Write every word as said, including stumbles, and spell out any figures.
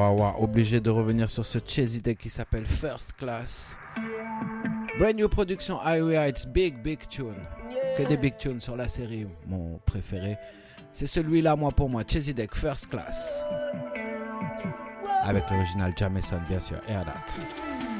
wa wa, obligé de revenir sur ce Chezidek qui s'appelle First Class. Brand new production Irie Heights, big big tune. Que des big tunes sur la série, mon préféré. C'est celui-là, moi pour moi, Chezidek First Class. Avec l'original Jameson, bien sûr, Air That.